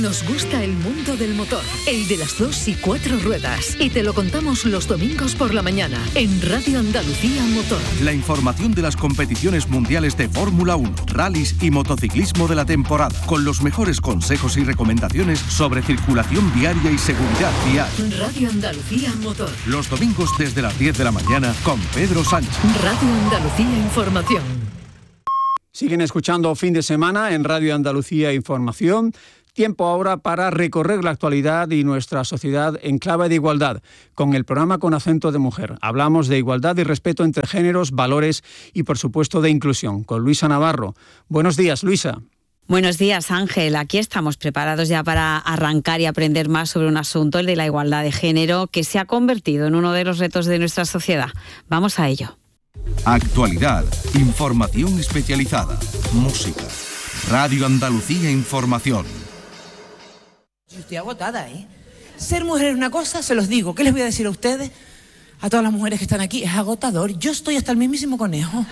Nos gusta el mundo del motor, el de las 2 y 4 ruedas. Y te lo contamos los domingos por la mañana en Radio Andalucía Motor. La información de las competiciones mundiales de Fórmula 1, rallies y motociclismo de la temporada, con los mejores consejos y recomendaciones sobre circulación viaria y seguridad vial. Radio Andalucía Motor. Los domingos desde las 10 de la mañana con Pedro Sánchez. Radio Andalucía Información. Siguen escuchando Fin de Semana en Radio Andalucía Información. Tiempo ahora para recorrer la actualidad y nuestra sociedad en clave de igualdad, con el programa Con Acento de Mujer. Hablamos de igualdad y respeto entre géneros, valores y, por supuesto, de inclusión, con Luisa Navarro. Buenos días, Luisa. Buenos días, Ángel. Aquí estamos preparados ya para arrancar y aprender más sobre un asunto, el de la igualdad de género, que se ha convertido en uno de los retos de nuestra sociedad. Vamos a ello. Actualidad, información especializada, música. Radio Andalucía Información. Yo estoy agotada, ¿eh? Ser mujer es una cosa, se los digo. ¿Qué les voy a decir a ustedes? A todas las mujeres que están aquí, es agotador. Yo estoy hasta el mismísimo conejo.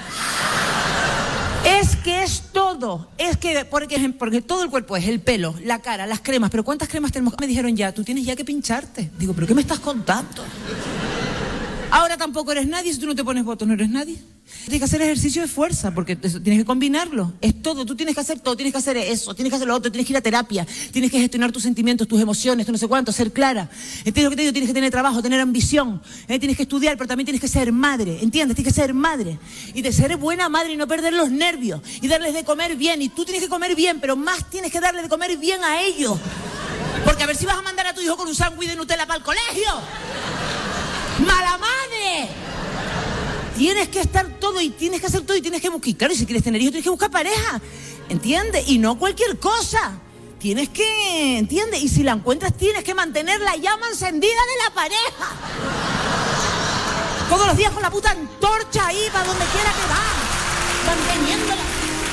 Es que es todo. Es que, porque todo el cuerpo es el pelo, la cara, las cremas. ¿Pero cuántas cremas tenemos? Me dijeron ya, tú tienes ya que pincharte. Digo, ¿pero qué me estás contando? Ahora tampoco eres nadie, si tú no te pones votos no eres nadie. Tienes que hacer ejercicio de fuerza, porque tienes que combinarlo. Es todo, tú tienes que hacer todo, tienes que hacer eso, tienes que hacer lo otro, tienes que ir a terapia, tienes que gestionar tus sentimientos, tus emociones, tú no sé cuánto, ser clara. ¿Entiendes lo que te digo? Tienes que tener trabajo, tener ambición, tienes que estudiar, pero también tienes que ser madre, ¿entiendes? Tienes que ser madre. Y de ser buena madre y no perder los nervios, y darles de comer bien, y tú tienes que comer bien, pero más tienes que darle de comer bien a ellos. Porque a ver si vas a mandar a tu hijo con un sándwich de Nutella para el colegio. ¡Mala madre! Tienes que estar todo y tienes que hacer todo y tienes que buscar. Claro, y si quieres tener hijos tienes que buscar pareja. ¿Entiendes? Y no cualquier cosa. Tienes que, ¿entiendes? Y si la encuentras tienes que mantener la llama encendida de la pareja. Todos los días con la puta antorcha ahí para donde quiera que va. Manteniéndola.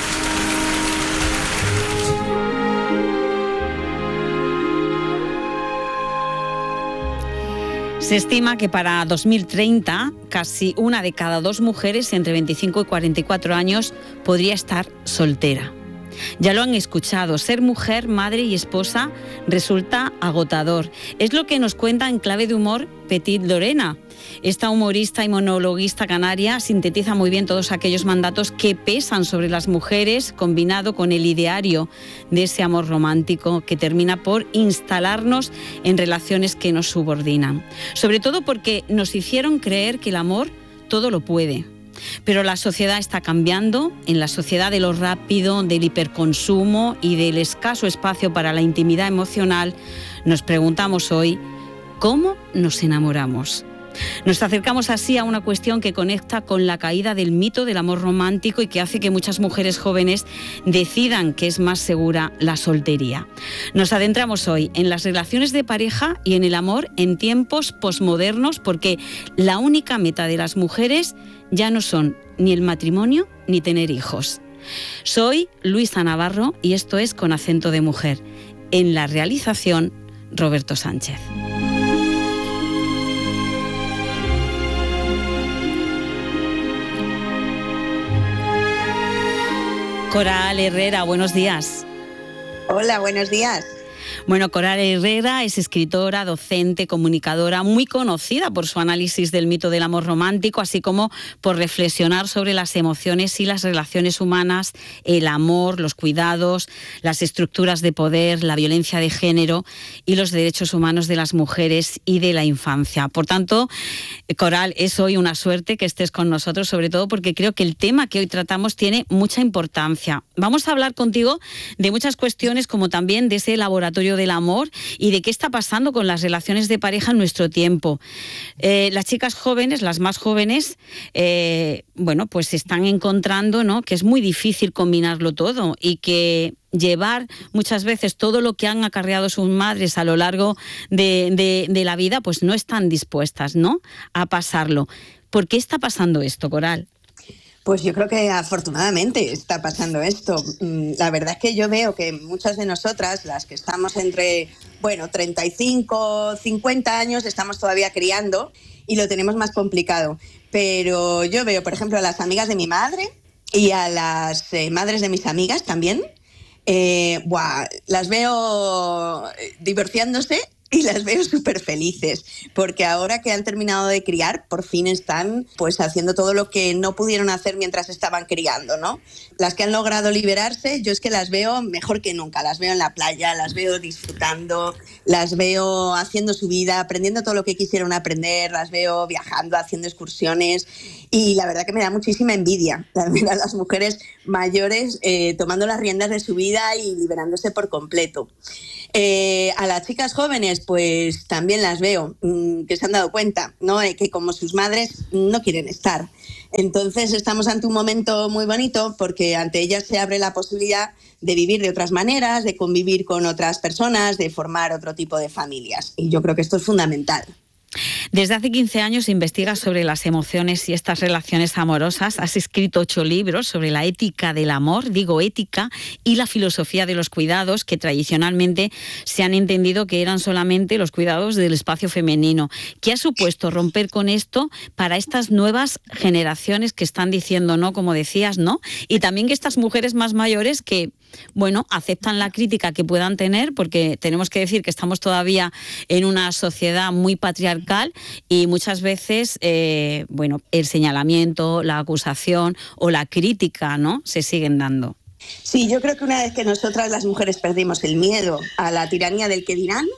Se estima que para 2030 casi una de cada 2 mujeres entre 25 y 44 años podría estar soltera. Ya lo han escuchado, ser mujer, madre y esposa resulta agotador. Es lo que nos cuenta en clave de humor Petit Lorena. Esta humorista y monologuista canaria sintetiza muy bien todos aquellos mandatos que pesan sobre las mujeres, combinado con el ideario de ese amor romántico que termina por instalarnos en relaciones que nos subordinan. Sobre todo porque nos hicieron creer que el amor todo lo puede. Pero la sociedad está cambiando, en la sociedad de lo rápido, del hiperconsumo y del escaso espacio para la intimidad emocional. Nos preguntamos hoy, ¿cómo nos enamoramos? Nos acercamos así a una cuestión que conecta con la caída del mito del amor romántico y que hace que muchas mujeres jóvenes decidan que es más segura la soltería. Nos adentramos hoy en las relaciones de pareja y en el amor en tiempos posmodernos, porque la única meta de las mujeres ya no son ni el matrimonio ni tener hijos. Soy Luisa Navarro y esto es Con Acento de Mujer. En la realización, Roberto Sánchez. Coral Herrera, buenos días. Hola, buenos días. Bueno, Coral Herrera es escritora, docente, comunicadora, muy conocida por su análisis del mito del amor romántico, así como por reflexionar sobre las emociones y las relaciones humanas, el amor, los cuidados, las estructuras de poder, la violencia de género y los derechos humanos de las mujeres y de la infancia. Por tanto, Coral, es hoy una suerte que estés con nosotros, sobre todo porque creo que el tema que hoy tratamos tiene mucha importancia. Vamos a hablar contigo de muchas cuestiones, como también de ese laboratorio del amor y de qué está pasando con las relaciones de pareja en nuestro tiempo. Las chicas jóvenes, las más jóvenes, pues se están encontrando, ¿no?, que es muy difícil combinarlo todo y que llevar muchas veces todo lo que han acarreado sus madres a lo largo de la vida, pues no están dispuestas, ¿no?, a pasarlo. ¿Por qué está pasando esto, Coral? Pues yo creo que afortunadamente está pasando esto. La verdad es que yo veo que muchas de nosotras, las que estamos entre 35, 50 años, estamos todavía criando y lo tenemos más complicado. Pero yo veo, por ejemplo, a las amigas de mi madre y a las madres de mis amigas también, las veo divorciándose y las veo súper felices, porque ahora que han terminado de criar, por fin están pues haciendo todo lo que no pudieron hacer mientras estaban criando, ¿no? Las que han logrado liberarse, yo es que las veo mejor que nunca, las veo en la playa, las veo disfrutando, las veo haciendo su vida, aprendiendo todo lo que quisieron aprender, las veo viajando, haciendo excursiones, y la verdad que me da muchísima envidia ver a las mujeres mayores tomando las riendas de su vida y liberándose por completo. A las chicas jóvenes pues también las veo que se han dado cuenta, ¿no? Que como sus madres no quieren estar. Entonces estamos ante un momento muy bonito porque ante ellas se abre la posibilidad de vivir de otras maneras, de convivir con otras personas, de formar otro tipo de familias. Y yo creo que esto es fundamental. Desde hace 15 años investigas sobre las emociones y estas relaciones amorosas. Has escrito 8 libros sobre la ética del amor, digo ética, y la filosofía de los cuidados, que tradicionalmente se han entendido que eran solamente los cuidados del espacio femenino. ¿Qué ha supuesto romper con esto para estas nuevas generaciones que están diciendo no, como decías, no? Y también que estas mujeres más mayores que, bueno, aceptan la crítica que puedan tener, porque tenemos que decir que estamos todavía en una sociedad muy patriarcal y muchas veces, el señalamiento, la acusación o la crítica, ¿no?, se siguen dando. Sí, yo creo que una vez que nosotras las mujeres perdimos el miedo a la tiranía del que dirán,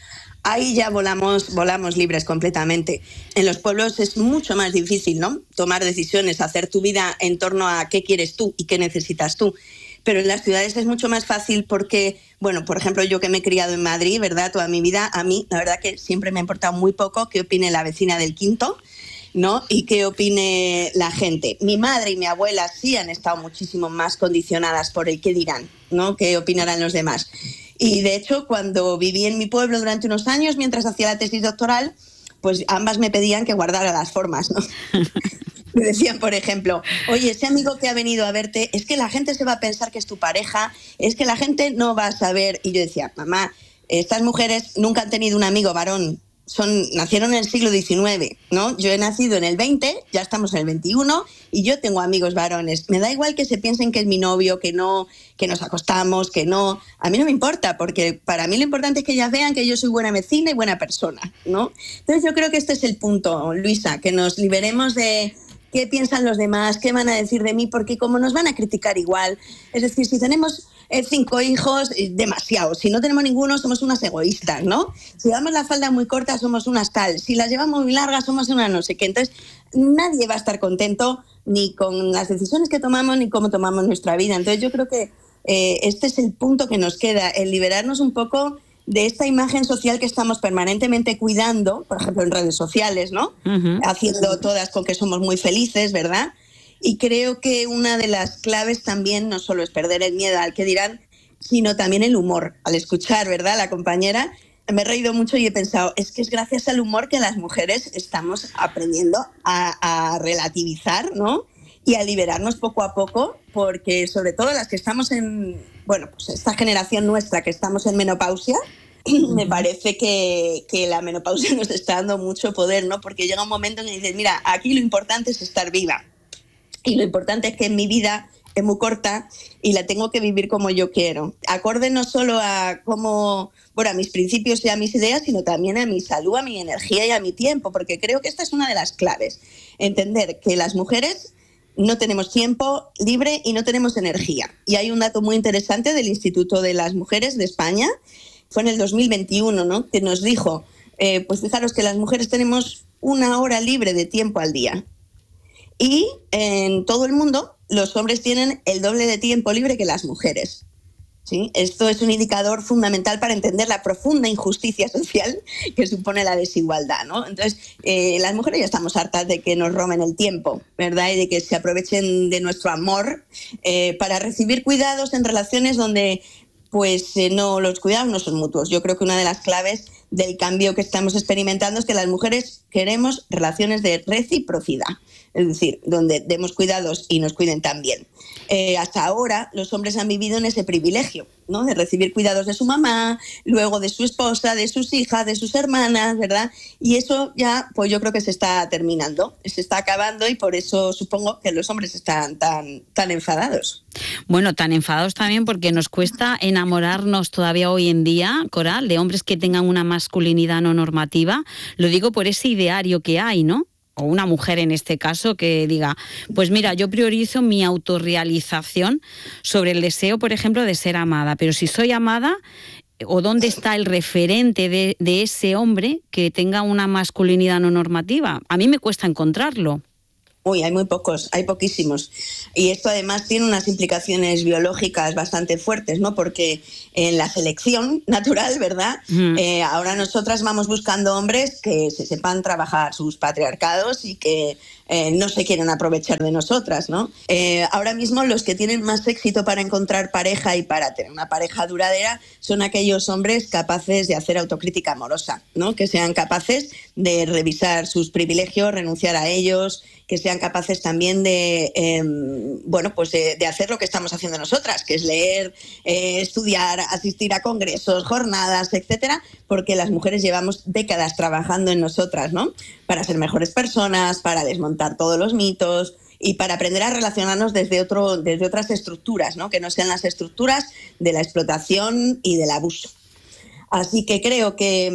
ahí ya volamos libres completamente. En los pueblos es mucho más difícil, ¿no?, tomar decisiones, hacer tu vida en torno a qué quieres tú y qué necesitas tú. Pero en las ciudades es mucho más fácil porque, bueno, por ejemplo, yo que me he criado en Madrid, ¿verdad?, toda mi vida, a mí la verdad que siempre me ha importado muy poco qué opine la vecina del quinto, ¿no?, y qué opine la gente. Mi madre y mi abuela sí han estado muchísimo más condicionadas por el qué dirán, ¿no?, qué opinarán los demás. Y de hecho, cuando viví en mi pueblo durante unos años, mientras hacía la tesis doctoral, pues ambas me pedían que guardara las formas, ¿no? Me decían, por ejemplo, oye, ese amigo que ha venido a verte, es que la gente se va a pensar que es tu pareja, es que la gente no va a saber. Y yo decía, mamá, estas mujeres nunca han tenido un amigo varón, nacieron en el siglo XIX, ¿no? Yo he nacido en el 20, ya estamos en el 21 y yo tengo amigos varones. Me da igual que se piensen que es mi novio, que no, que nos acostamos, que no. A mí no me importa, porque para mí lo importante es que ellas vean que yo soy buena vecina y buena persona, ¿no? Entonces yo creo que este es el punto, Luisa, que nos liberemos de qué piensan los demás, qué van a decir de mí, porque como nos van a criticar igual. Es decir, si tenemos 5 hijos, demasiado. Si no tenemos ninguno, somos unas egoístas, ¿no? Si llevamos la falda muy corta, somos unas tal. Si las llevamos muy largas, somos una no sé qué. Entonces, nadie va a estar contento ni con las decisiones que tomamos ni cómo tomamos nuestra vida. Entonces, yo creo que este es el punto que nos queda, el liberarnos un poco de esta imagen social que estamos permanentemente cuidando, por ejemplo, en redes sociales, ¿no? Uh-huh. Haciendo todas con que somos muy felices, ¿verdad? Y creo que una de las claves también no solo es perder el miedo al que dirán, sino también el humor. Al escuchar, ¿verdad?, la compañera, me he reído mucho y he pensado, es que es gracias al humor que las mujeres estamos aprendiendo a relativizar, ¿no?, y a liberarnos poco a poco, porque sobre todo las que estamos en, bueno, pues esta generación nuestra que estamos en menopausia, me parece que la menopausia nos está dando mucho poder, ¿no? Porque llega un momento en que dices, mira, aquí lo importante es estar viva. Y lo importante es que mi vida es muy corta y la tengo que vivir como yo quiero. Acorde no solo a cómo, bueno, a mis principios y a mis ideas, sino también a mi salud, a mi energía y a mi tiempo, porque creo que esta es una de las claves. Entender que las mujeres no tenemos tiempo libre y no tenemos energía. Y hay un dato muy interesante del Instituto de las Mujeres de España, fue en el 2021, ¿no?, que nos dijo, pues fijaros que las mujeres tenemos 1 hora libre de tiempo al día. Y en todo el mundo los hombres tienen el doble de tiempo libre que las mujeres. ¿Sí? Esto es un indicador fundamental para entender la profunda injusticia social que supone la desigualdad, ¿no? Entonces, las mujeres ya estamos hartas de que nos roben el tiempo, ¿verdad? Y de que se aprovechen de nuestro amor para recibir cuidados en relaciones donde pues no, los cuidados no son mutuos. Yo creo que una de las claves del cambio que estamos experimentando es que las mujeres queremos relaciones de reciprocidad, es decir, donde demos cuidados y nos cuiden también. Hasta ahora los hombres han vivido en ese privilegio, ¿no? De recibir cuidados de su mamá, luego de su esposa, de sus hijas, de sus hermanas, ¿verdad? Y eso ya, pues yo creo que se está terminando, se está acabando, y por eso supongo que los hombres están tan enfadados. Bueno, tan enfadados también porque nos cuesta enamorarnos todavía hoy en día, Coral, de hombres que tengan una masculinidad no normativa. Lo digo por ese ideario que hay, ¿no? O una mujer en este caso que diga, pues mira, yo priorizo mi autorrealización sobre el deseo, por ejemplo, de ser amada. Pero si soy amada, ¿o dónde está el referente de ese hombre que tenga una masculinidad no normativa? A mí me cuesta encontrarlo. Uy, hay muy pocos, hay poquísimos. Y esto además tiene unas implicaciones biológicas bastante fuertes, ¿no? Porque en la selección natural, ¿verdad? Ahora nosotras vamos buscando hombres que se sepan trabajar sus patriarcados y que no se quieren aprovechar de nosotras, ¿no? Ahora mismo los que tienen más éxito para encontrar pareja y para tener una pareja duradera son aquellos hombres capaces de hacer autocrítica amorosa, ¿no? Que sean capaces de revisar sus privilegios, renunciar a ellos, que sean capaces también de hacer lo que estamos haciendo nosotras, que es leer, estudiar, asistir a congresos, jornadas, etcétera, porque las mujeres llevamos décadas trabajando en nosotras, ¿no? Para ser mejores personas, para desmontar todos los mitos y para aprender a relacionarnos desde otras estructuras, ¿no? Que no sean las estructuras de la explotación y del abuso. Así que creo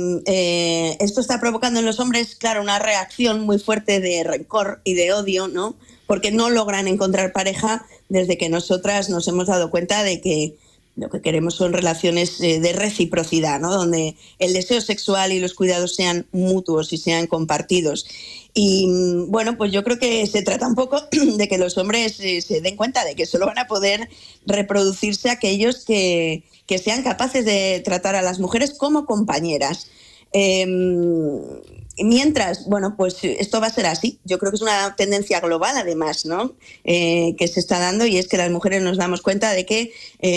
que esto está provocando en los hombres, claro, una reacción muy fuerte de rencor y de odio, ¿no? Porque no logran encontrar pareja desde que nosotras nos hemos dado cuenta de que lo que queremos son relaciones de reciprocidad, ¿no? Donde el deseo sexual y los cuidados sean mutuos y sean compartidos. Y bueno, pues yo creo que se trata un poco de que los hombres se den cuenta de que solo van a poder reproducirse aquellos que sean capaces de tratar a las mujeres como compañeras. Mientras, bueno, pues esto va a ser así. Yo creo que es una tendencia global, además, ¿no? Que se está dando, y es que las mujeres nos damos cuenta de que,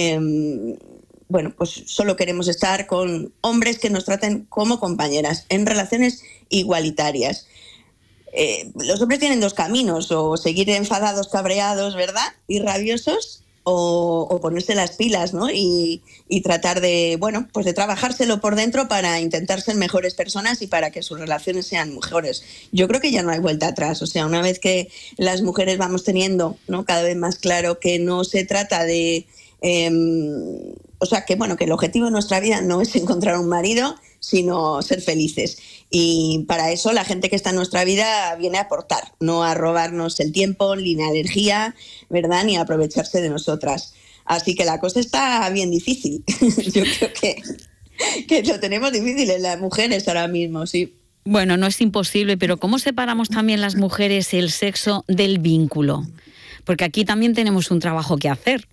pues solo queremos estar con hombres que nos traten como compañeras, en relaciones igualitarias. Los hombres tienen dos caminos: o seguir enfadados, cabreados, ¿verdad?, y rabiosos, o ponerse las pilas, ¿no? Y tratar de trabajárselo por dentro para intentar ser mejores personas y para que sus relaciones sean mejores. Yo creo que ya no hay vuelta atrás. O sea, una vez que las mujeres vamos teniendo, ¿no?, cada vez más claro que no se trata de... que el objetivo de nuestra vida no es encontrar un marido, sino ser felices. Y para eso la gente que está en nuestra vida viene a aportar, no a robarnos el tiempo, ni la energía, ¿verdad?, ni a aprovecharse de nosotras. Así que la cosa está bien difícil. Yo creo que lo tenemos difícil en las mujeres ahora mismo, sí. Bueno, no es imposible, pero ¿cómo separamos también las mujeres el sexo del vínculo? Porque aquí también tenemos un trabajo que hacer.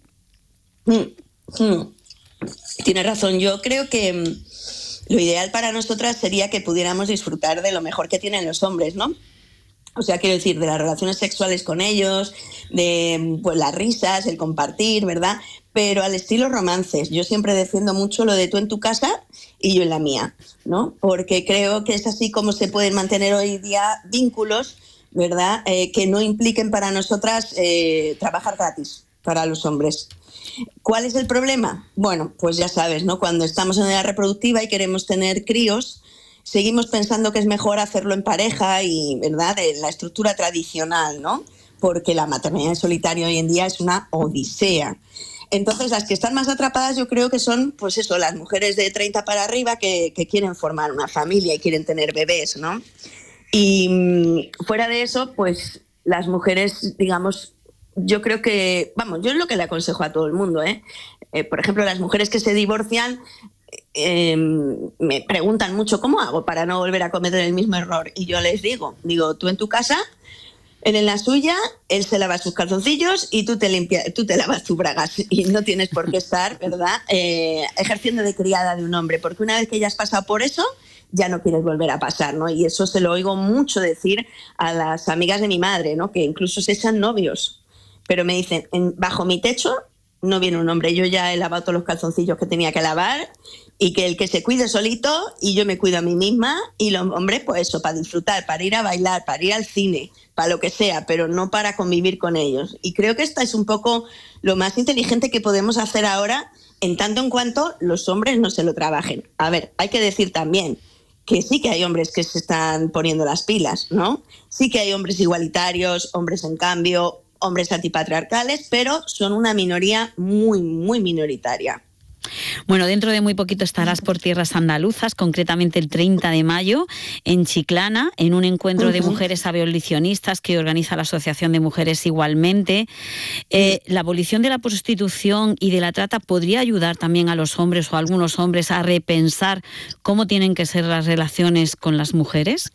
Tienes razón. Yo creo que lo ideal para nosotras sería que pudiéramos disfrutar de lo mejor que tienen los hombres, ¿no? O sea, quiero decir, de las relaciones sexuales con ellos, de las risas, el compartir, ¿verdad? Pero al estilo romances. Yo siempre defiendo mucho lo de tú en tu casa y yo en la mía, ¿no? Porque creo que es así como se pueden mantener hoy día vínculos, ¿verdad?, que no impliquen para nosotras trabajar gratis para los hombres. ¿Cuál es el problema? Bueno, pues ya sabes, ¿no? Cuando estamos en edad reproductiva y queremos tener críos, seguimos pensando que es mejor hacerlo en pareja y, ¿verdad?, en la estructura tradicional, ¿no? Porque la maternidad en solitario hoy en día es una odisea. Entonces, las que están más atrapadas yo creo que son, pues eso, las mujeres de 30 para arriba que quieren formar una familia y quieren tener bebés, ¿no? Y fuera de eso, pues las mujeres, digamos, yo creo que, yo es lo que le aconsejo a todo el mundo, por ejemplo, las mujeres que se divorcian me preguntan mucho ¿cómo hago para no volver a cometer el mismo error? Y yo les digo, tú en tu casa, él en la suya, él se lava sus calzoncillos y tú te lavas tus bragas, y no tienes por qué estar, ¿verdad?, ejerciendo de criada de un hombre, porque una vez que ya has pasado por eso, ya no quieres volver a pasar, ¿no? Y eso se lo oigo mucho decir a las amigas de mi madre, ¿no?, que incluso se echan novios. Pero me dicen, bajo mi techo no viene un hombre, yo ya he lavado todos los calzoncillos que tenía que lavar, y que el que se cuide solito y yo me cuido a mí misma, y los hombres, pues eso, para disfrutar, para ir a bailar, para ir al cine, para lo que sea, pero no para convivir con ellos. Y creo que esta es un poco lo más inteligente que podemos hacer ahora en tanto en cuanto los hombres no se lo trabajen. A ver, hay que decir también que sí que hay hombres que se están poniendo las pilas, ¿no? Sí que hay hombres igualitarios, hombres en cambio, hombres antipatriarcales, pero son una minoría muy, muy minoritaria. Bueno, dentro de muy poquito estarás por tierras andaluzas, concretamente el 30 de mayo, en Chiclana, en un encuentro de mujeres abolicionistas que organiza la Asociación de Mujeres Igualmente. La abolición de la prostitución y de la trata podría ayudar también a los hombres o a algunos hombres a repensar cómo tienen que ser las relaciones con las mujeres.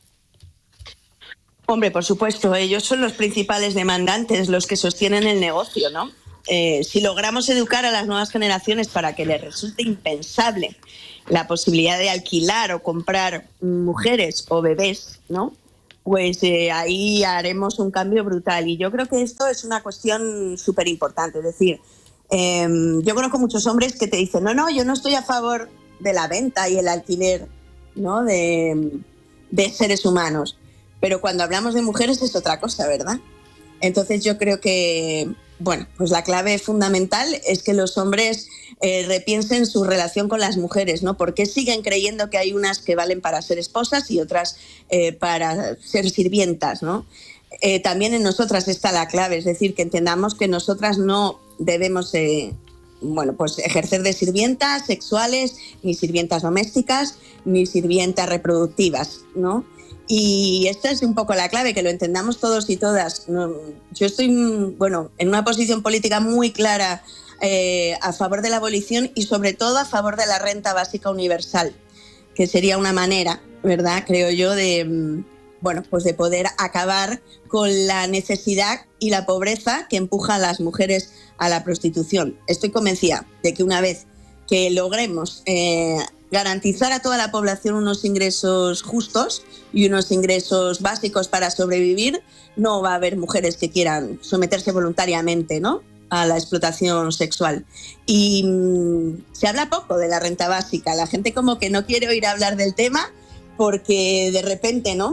Hombre, por supuesto, ellos son los principales demandantes, los que sostienen el negocio, ¿no? Si logramos educar a las nuevas generaciones para que les resulte impensable la posibilidad de alquilar o comprar mujeres o bebés, ¿no? Pues ahí haremos un cambio brutal. Y yo creo que esto es una cuestión súper importante. Es decir, yo conozco muchos hombres que te dicen, no, yo no estoy a favor de la venta y el alquiler, ¿no? de seres humanos. Pero cuando hablamos de mujeres es otra cosa, ¿verdad? Entonces yo creo que, bueno, pues la clave fundamental es que los hombres repiensen su relación con las mujeres, ¿no? Porque siguen creyendo que hay unas que valen para ser esposas y otras para ser sirvientas, ¿no? También en nosotras está la clave, es decir, que entendamos que nosotras no debemos pues ejercer de sirvientas sexuales, ni sirvientas domésticas, ni sirvientas reproductivas, ¿no? Y esta es un poco la clave, que lo entendamos todos y todas. Yo estoy, en una posición política muy clara a favor de la abolición y sobre todo a favor de la renta básica universal, que sería una manera, ¿verdad?, creo yo, de poder acabar con la necesidad y la pobreza que empuja a las mujeres a la prostitución. Estoy convencida de que una vez que logremos garantizar a toda la población unos ingresos justos y unos ingresos básicos para sobrevivir, no va a haber mujeres que quieran someterse voluntariamente, ¿no?, a la explotación sexual. Y se habla poco de la renta básica. La gente como que no quiere oír hablar del tema porque de repente, ¿no?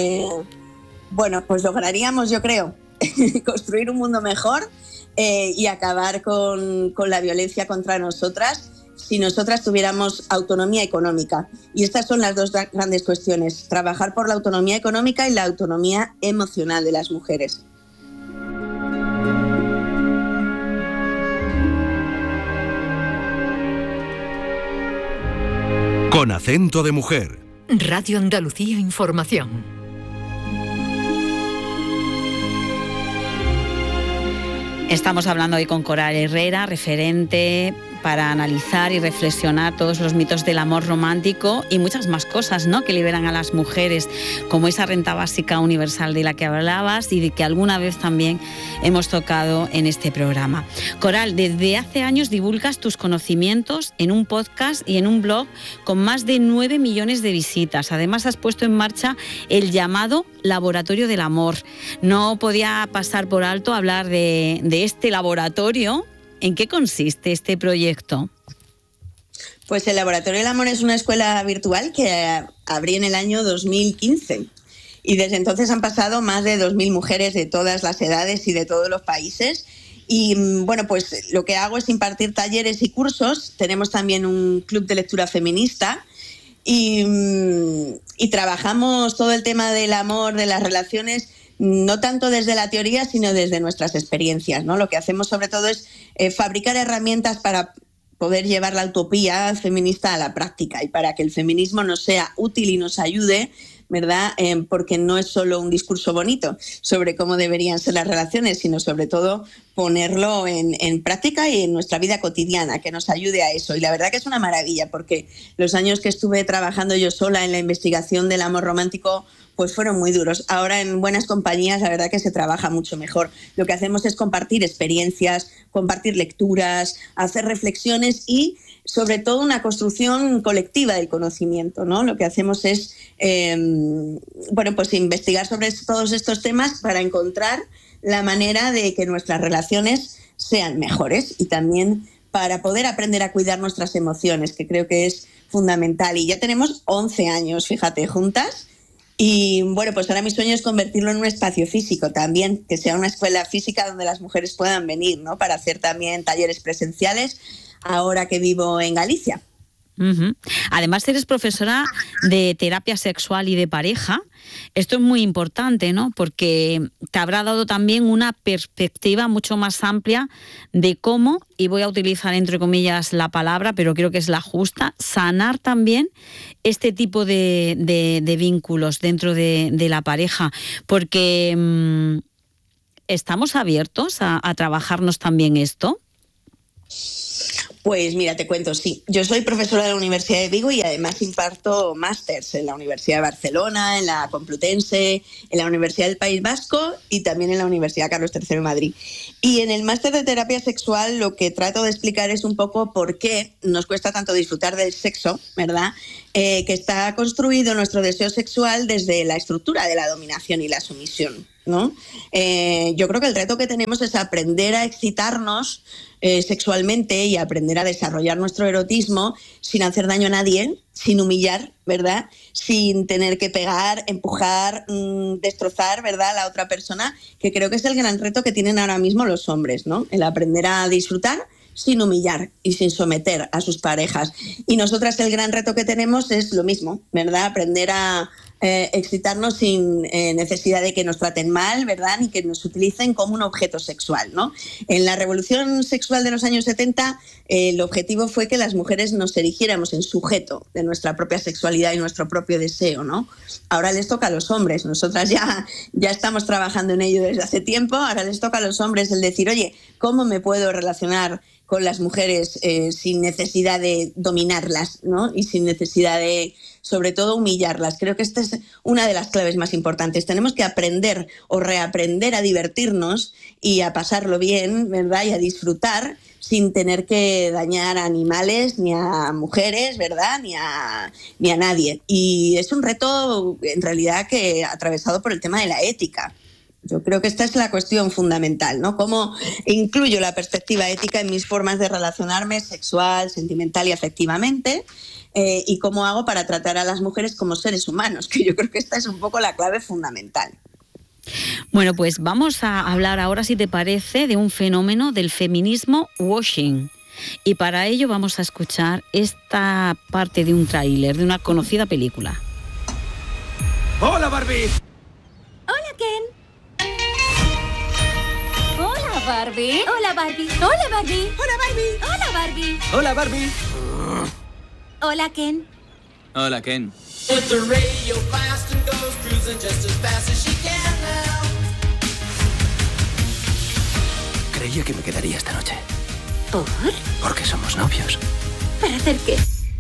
Pues lograríamos, yo creo, construir un mundo mejor y acabar con la violencia contra nosotras si nosotras tuviéramos autonomía económica. Y estas son las dos grandes cuestiones: trabajar por la autonomía económica y la autonomía emocional de las mujeres. Con acento de mujer. Radio Andalucía Información. Estamos hablando hoy con Coral Herrera, referente para analizar y reflexionar todos los mitos del amor romántico y muchas más cosas, ¿no?, que liberan a las mujeres, como esa renta básica universal de la que hablabas y de que alguna vez también hemos tocado en este programa. Coral, desde hace años divulgas tus conocimientos en un podcast y en un blog con más de 9 millones de visitas. Además, has puesto en marcha el llamado Laboratorio del Amor. No podía pasar por alto hablar de este laboratorio. ¿En qué consiste este proyecto? Pues el Laboratorio del Amor es una escuela virtual que abrí en el año 2015 y desde entonces han pasado más de 2.000 mujeres de todas las edades y de todos los países. Y pues lo que hago es impartir talleres y cursos. Tenemos también un club de lectura feminista y trabajamos todo el tema del amor, de las relaciones, no tanto desde la teoría, sino desde nuestras experiencias, ¿no? Lo que hacemos sobre todo es fabricar herramientas para poder llevar la utopía feminista a la práctica y para que el feminismo nos sea útil y nos ayude, ¿verdad? Porque no es solo un discurso bonito sobre cómo deberían ser las relaciones, sino sobre todo ponerlo en práctica y en nuestra vida cotidiana, que nos ayude a eso. Y la verdad que es una maravilla, porque los años que estuve trabajando yo sola en la investigación del amor romántico pues fueron muy duros. Ahora en buenas compañías la verdad que se trabaja mucho mejor. Lo que hacemos es compartir experiencias, compartir lecturas, hacer reflexiones y sobre todo una construcción colectiva del conocimiento, ¿no? Lo que hacemos es pues investigar sobre todos estos temas para encontrar la manera de que nuestras relaciones sean mejores y también para poder aprender a cuidar nuestras emociones, que creo que es fundamental. Y ya tenemos 11 años, fíjate, juntas. Y pues ahora mi sueño es convertirlo en un espacio físico también, que sea una escuela física donde las mujeres puedan venir, ¿no?, para hacer también talleres presenciales. ahora que vivo en Galicia. Uh-huh. Además, eres profesora de terapia sexual y de pareja. Esto es muy importante, ¿no? Porque te habrá dado también una perspectiva mucho más amplia de cómo, y voy a utilizar entre comillas la palabra, pero creo que es la justa, sanar también este tipo de vínculos dentro de la pareja. Porque ¿estamos abiertos a trabajarnos también esto? Pues mira, te cuento, sí. Yo soy profesora de la Universidad de Vigo y además imparto másters en la Universidad de Barcelona, en la Complutense, en la Universidad del País Vasco y también en la Universidad Carlos III de Madrid. Y en el máster de terapia sexual lo que trato de explicar es un poco por qué nos cuesta tanto disfrutar del sexo, ¿verdad? Que está construido nuestro deseo sexual desde la estructura de la dominación y la sumisión, ¿no? Yo creo que el reto que tenemos es aprender a excitarnos sexualmente y aprender a desarrollar nuestro erotismo sin hacer daño a nadie, sin humillar, ¿verdad? Sin tener que pegar, empujar, destrozar, ¿verdad?, a la otra persona, que creo que es el gran reto que tienen ahora mismo los hombres, ¿no? El aprender a disfrutar sin humillar y sin someter a sus parejas. Y nosotras el gran reto que tenemos es lo mismo, ¿verdad? Aprender a excitarnos sin necesidad de que nos traten mal, ¿verdad? Ni que nos utilicen como un objeto sexual, ¿no? En la revolución sexual de los años 70, el objetivo fue que las mujeres nos erigiéramos en sujeto de nuestra propia sexualidad y nuestro propio deseo, ¿no? Ahora les toca a los hombres. Nosotras ya estamos trabajando en ello desde hace tiempo. Ahora les toca a los hombres el decir, oye, ¿cómo me puedo relacionar con las mujeres sin necesidad de dominarlas, ¿no? Y sin necesidad de, sobre todo, humillarlas? Creo que esta es una de las claves más importantes. Tenemos que aprender o reaprender a divertirnos y a pasarlo bien, ¿verdad? Y a disfrutar sin tener que dañar a animales, ni a mujeres, ¿verdad? Ni a nadie. Y es un reto, en realidad, que atravesado por el tema de la ética. Yo creo que esta es la cuestión fundamental, ¿no? Cómo incluyo la perspectiva ética en mis formas de relacionarme sexual, sentimental y afectivamente, y cómo hago para tratar a las mujeres como seres humanos, que yo creo que esta es un poco la clave fundamental. Bueno, pues vamos a hablar ahora, si te parece, de un fenómeno del feminismo washing. Y para ello vamos a escuchar esta parte de un tráiler de una conocida película. ¡Hola, Barbie! ¡Hola, Ken! ¡Hola, Barbie! ¡Hola, Barbie! ¡Hola, Barbie! ¡Hola, Barbie! ¡Hola, Barbie! ¡Hola, Barbie! ¡Hola, Ken! Hola, Ken. Creía que me quedaría esta noche. ¿Por? Porque somos novios. ¿Para hacer qué?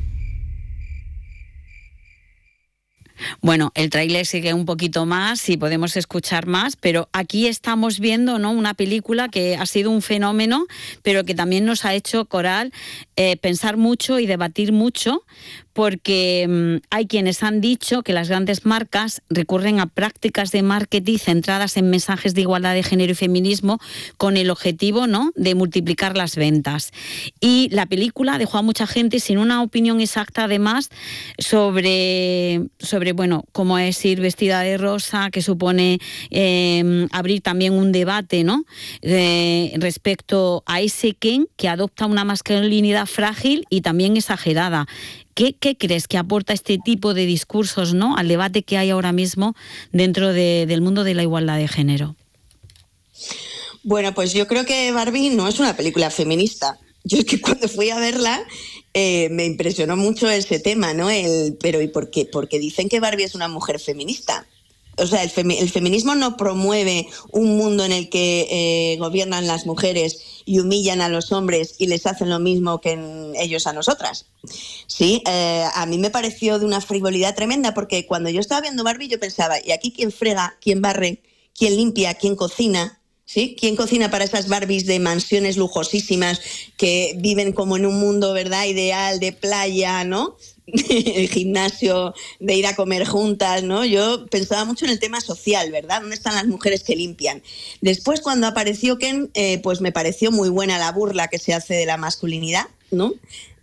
Bueno, el tráiler sigue un poquito más y podemos escuchar más, pero aquí estamos viendo, ¿no?, una película que ha sido un fenómeno, pero que también nos ha hecho, Coral, pensar mucho y debatir mucho, porque hay quienes han dicho que las grandes marcas recurren a prácticas de marketing centradas en mensajes de igualdad de género y feminismo con el objetivo, ¿no?, de multiplicar las ventas. Y la película dejó a mucha gente sin una opinión exacta, además, sobre bueno, cómo es ir vestida de rosa, que supone abrir también un debate, ¿no?, respecto a ese Ken que adopta una masculinidad frágil y también exagerada. ¿Qué crees que aporta este tipo de discursos, ¿no?, al debate que hay ahora mismo dentro del mundo de la igualdad de género? Bueno, pues yo creo que Barbie no es una película feminista. Yo es que cuando fui a verla me impresionó mucho ese tema, ¿no? Pero ¿y por qué? Porque dicen que Barbie es una mujer feminista. O sea, el feminismo no promueve un mundo en el que gobiernan las mujeres y humillan a los hombres y les hacen lo mismo que ellos a nosotras. Sí, a mí me pareció de una frivolidad tremenda, porque cuando yo estaba viendo Barbie yo pensaba, ¿y aquí quién frega, quién barre, quién limpia, quién cocina? ¿Sí? ¿Quién cocina para esas Barbies de mansiones lujosísimas que viven como en un mundo, ¿verdad?, ideal, de playa, ¿no?, el gimnasio, de ir a comer juntas, ¿no? Yo pensaba mucho en el tema social, ¿verdad? ¿Dónde están las mujeres que limpian? Después, cuando apareció Ken, pues me pareció muy buena la burla que se hace de la masculinidad, ¿no?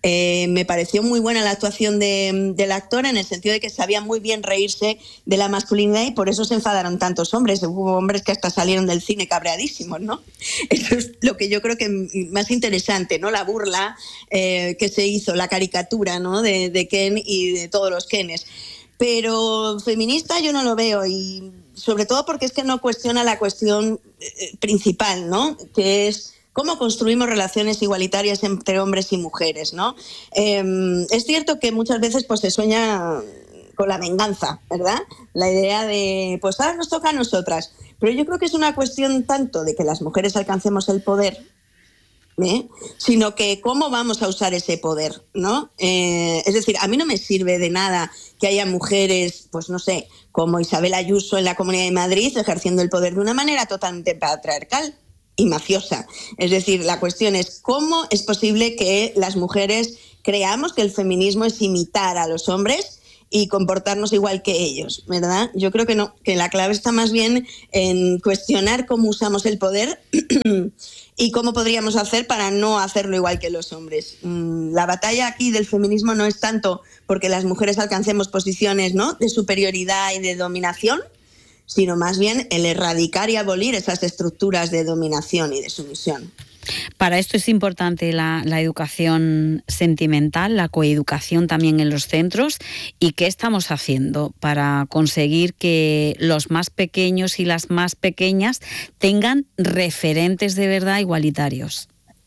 Me pareció muy buena la actuación del actor, en el sentido de que sabía muy bien reírse de la masculinidad, y por eso se enfadaron tantos hombres. Hubo hombres que hasta salieron del cine cabreadísimos, ¿no? Eso es lo que yo creo que más interesante, ¿no? La burla que se hizo, la caricatura, ¿no? de Ken y de todos los Kenes. Pero feminista yo no lo veo, y sobre todo porque es que no cuestiona la cuestión principal, ¿no? Que es cómo construimos relaciones igualitarias entre hombres y mujeres, ¿no? Es cierto que muchas veces pues, se sueña con la venganza, ¿verdad? La idea de, pues ahora nos toca a nosotras. Pero yo creo que es una cuestión tanto de que las mujeres alcancemos el poder, sino que cómo vamos a usar ese poder, ¿no? Es decir, a mí no me sirve de nada que haya mujeres, pues no sé, como Isabel Ayuso en la Comunidad de Madrid, ejerciendo el poder de una manera totalmente patriarcal y mafiosa. Es decir, la cuestión es cómo es posible que las mujeres creamos que el feminismo es imitar a los hombres y comportarnos igual que ellos, ¿verdad? Yo creo que no, que la clave está más bien en cuestionar cómo usamos el poder y cómo podríamos hacer para no hacerlo igual que los hombres. La batalla aquí del feminismo no es tanto porque las mujeres alcancemos posiciones, ¿no?, de superioridad y de dominación, sino más bien el erradicar y abolir esas estructuras de dominación y de sumisión. Para esto es importante la educación sentimental, la coeducación también en los centros. ¿Y qué estamos haciendo para conseguir que los más pequeños y las más pequeñas tengan referentes de verdad igualitarios?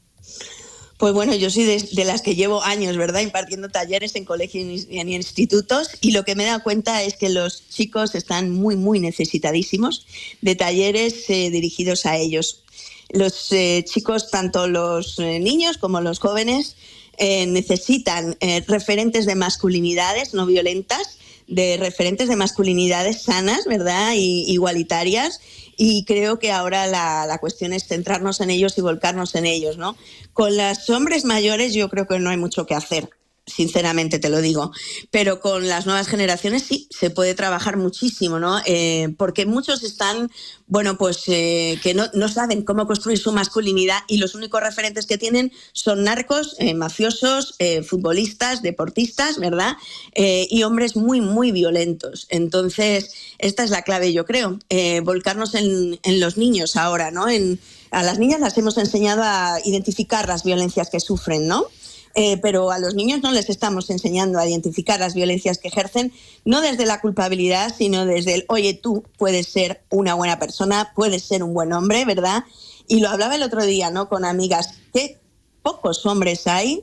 Pues bueno, yo soy de las que llevo años, ¿verdad?, impartiendo talleres en colegios y en institutos, y lo que me he dado cuenta es que los chicos están muy, muy necesitadísimos de talleres dirigidos a ellos. Los chicos, tanto los niños como los jóvenes, necesitan referentes de masculinidades no violentas, de referentes de masculinidades sanas, ¿verdad?, y igualitarias. Y creo que ahora la cuestión es centrarnos en ellos y volcarnos en ellos, ¿no? Con los hombres mayores yo creo que no hay mucho que hacer, sinceramente te lo digo, pero con las nuevas generaciones sí, se puede trabajar muchísimo, ¿no? Porque muchos están, bueno, pues que no saben cómo construir su masculinidad, y los únicos referentes que tienen son narcos, mafiosos, futbolistas, deportistas, ¿verdad? Y hombres muy, muy violentos. Entonces, esta es la clave, yo creo, volcarnos en los niños ahora, ¿no? A las niñas las hemos enseñado a identificar las violencias que sufren, ¿no? Pero a los niños no les estamos enseñando a identificar las violencias que ejercen, no desde la culpabilidad, sino desde el, oye, tú puedes ser una buena persona, puedes ser un buen hombre, ¿verdad? Y lo hablaba el otro día, ¿no?, con amigas, que pocos hombres hay,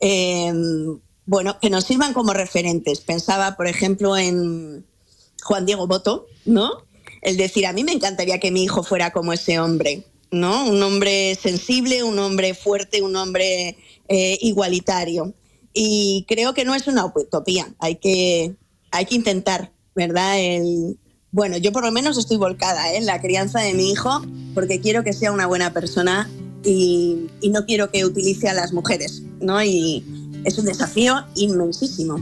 bueno, que nos sirvan como referentes. Pensaba, por ejemplo, en Juan Diego Botto, ¿no? El decir, a mí me encantaría que mi hijo fuera como ese hombre, ¿no? Un hombre sensible, un hombre fuerte, un hombre igualitario. Y creo que no es una utopía, hay que intentar, ¿verdad? Bueno, yo por lo menos estoy volcada en la crianza de mi hijo, porque quiero que sea una buena persona y no quiero que utilice a las mujeres, ¿no? Y es un desafío inmensísimo.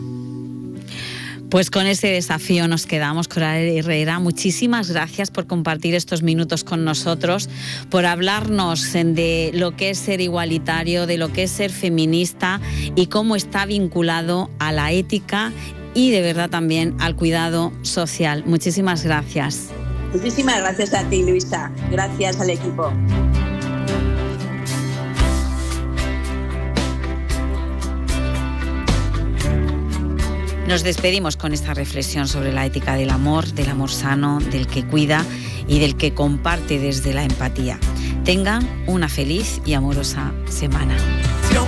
Pues con ese desafío nos quedamos. Coral Herrera, muchísimas gracias por compartir estos minutos con nosotros, por hablarnos de lo que es ser igualitario, de lo que es ser feminista y cómo está vinculado a la ética y de verdad también al cuidado social. Muchísimas gracias. Muchísimas gracias a ti, Luisa. Gracias al equipo. Nos despedimos con esta reflexión sobre la ética del amor sano, del que cuida y del que comparte desde la empatía. Tengan una feliz y amorosa semana.